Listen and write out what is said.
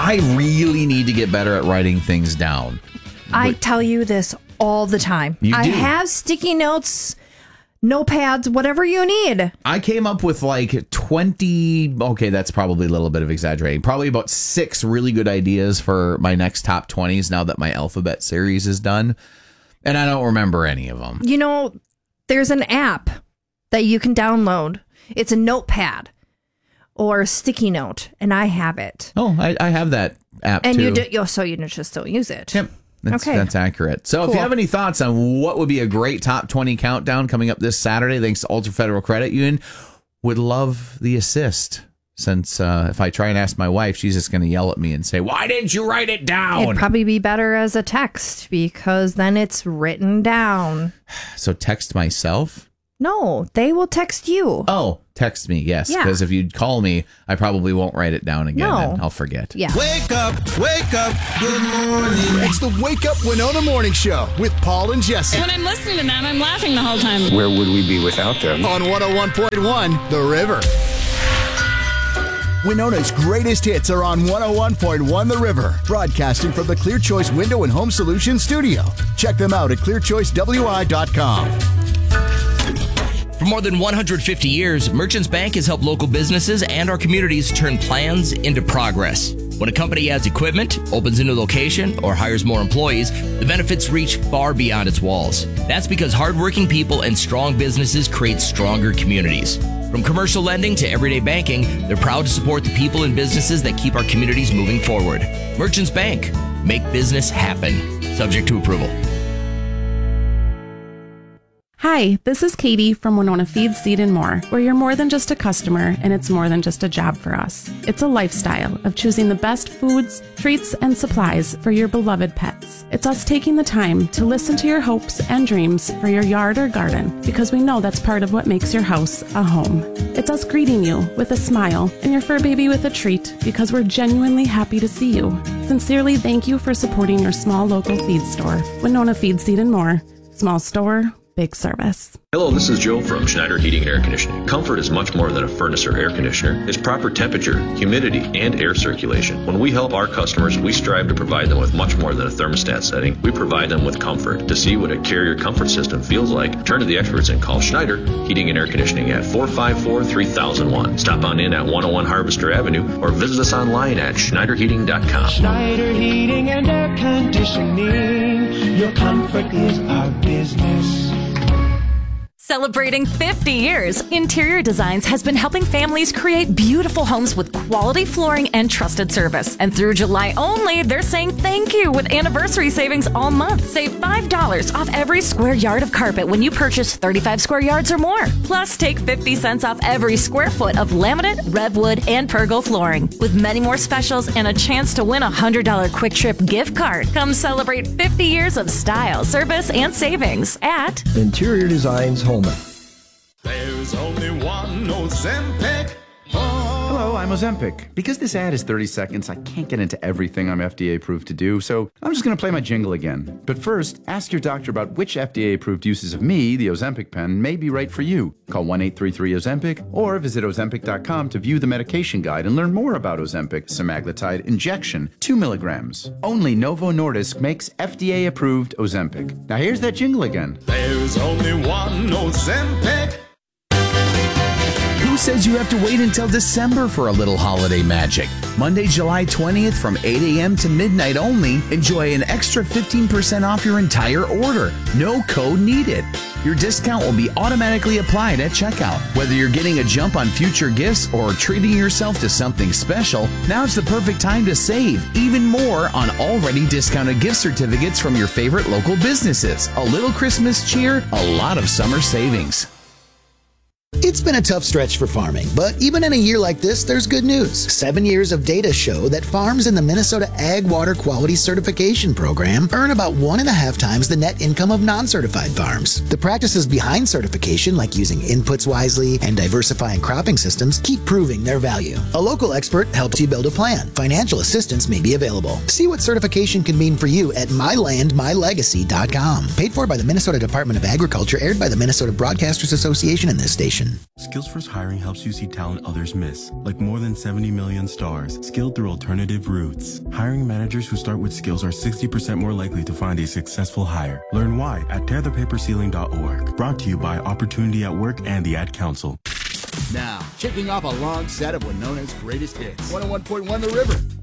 I really need to get better at writing things down. I tell you this all the time. I have sticky notes, notepads, whatever you need. I came up with like 20, okay, that's probably a little bit of exaggerating, probably about 6 really good ideas for my next top 20s now that my alphabet series is done. And I don't remember any of them. You know, there's an app that you can download. It's a notepad or a sticky note, and I have it. Oh, I have that app and too. So you just still use it. Yep. That's accurate. So if you have any thoughts on what would be a great top 20 countdown coming up this Saturday, thanks to Ultra Federal Credit Union, would love the assist. Since if I try and ask my wife, she's just going to yell at me and say, why didn't you write it down? It'd probably be better as a text because then it's written down. So text myself? No, they will text you. Oh, text me, yes. Because if you call me, I probably won't write it down again and I'll forget. Yeah. Wake up, good morning. It's the Wake Up Winona Morning Show with Paul and Jesse. When I'm listening to them, I'm laughing the whole time. Where would we be without them? On 101.1 The River. Winona's greatest hits are on 101.1 The River, broadcasting from the Clear Choice Window and Home Solutions studio. Check them out at clearchoicewi.com. For more than 150 years, Merchants Bank has helped local businesses and our communities turn plans into progress. When a company adds equipment, opens a new location, or hires more employees, the benefits reach far beyond its walls. That's because hardworking people and strong businesses create stronger communities. From commercial lending to everyday banking, they're proud to support the people and businesses that keep our communities moving forward. Merchants Bank. Make business happen. Subject to approval. Hi, this is Katie from Winona Feed, Seed, and More, where you're more than just a customer and it's more than just a job for us. It's a lifestyle of choosing the best foods, treats, and supplies for your beloved pets. It's us taking the time to listen to your hopes and dreams for your yard or garden because we know that's part of what makes your house a home. It's us greeting you with a smile and your fur baby with a treat because we're genuinely happy to see you. Sincerely, thank you for supporting your small local feed store. Winona Feed, Seed, and More. Small store, big service. Hello, this is Joe from Schneider Heating and Air Conditioning. Comfort is much more than a furnace or air conditioner. It's proper temperature, humidity, and air circulation. When we help our customers, we strive to provide them with much more than a thermostat setting. We provide them with comfort. To see what a Carrier comfort system feels like, turn to the experts and call Schneider Heating and Air Conditioning at 454-3001. Stop on in at 101 Harvester Avenue or visit us online at schneiderheating.com. Schneider Heating and Air Conditioning. Your comfort is our business. Celebrating 50 years, Interior Designs has been helping families create beautiful homes with quality flooring and trusted service. And through July only, they're saying thank you with anniversary savings all month. Save $5 off every square yard of carpet when you purchase 35 square yards or more. Plus, take 50 cents off every square foot of laminate, RevWood, and Pergo flooring. With many more specials and a chance to win a $100 Quick Trip gift card. Come celebrate 50 years of style, service, and savings at Interior Designs Home. There's only one Ozempic. Hello, I'm Ozempic. Because this ad is 30 seconds, I can't get into everything I'm FDA approved to do, so I'm just going to play my jingle again. But first, ask your doctor about which FDA approved uses of me, the Ozempic pen, may be right for you. Call 1-833-OZEMPIC or visit Ozempic.com to view the medication guide and learn more about Ozempic semaglutide injection, 2 milligrams. Only Novo Nordisk makes FDA approved Ozempic. Now here's that jingle again. There's only one Ozempic. Who says you have to wait until December for a little holiday magic? Monday, July 20th from 8 a.m. to midnight only, enjoy an extra 15% off your entire order. No code needed. Your discount will be automatically applied at checkout. Whether you're getting a jump on future gifts or treating yourself to something special, now's the perfect time to save even more on already discounted gift certificates from your favorite local businesses. A little Christmas cheer, a lot of summer savings. It's been a tough stretch for farming, but even in a year like this, there's good news. 7 years of data show that farms in the Minnesota Ag Water Quality Certification Program earn about 1.5 times the net income of non-certified farms. The practices behind certification, like using inputs wisely and diversifying cropping systems, keep proving their value. A local expert helps you build a plan. Financial assistance may be available. See what certification can mean for you at mylandmylegacy.com. Paid for by the Minnesota Department of Agriculture, aired by the Minnesota Broadcasters Association and this station. Education. Skills First Hiring helps you see talent others miss, like more than 70 million stars, skilled through alternative routes. Hiring managers who start with skills are 60% more likely to find a successful hire. Learn why at tearthepaperceiling.org. Brought to you by Opportunity at Work and the Ad Council. Now, kicking off a long set of Winona's greatest hits. 101.1 The River.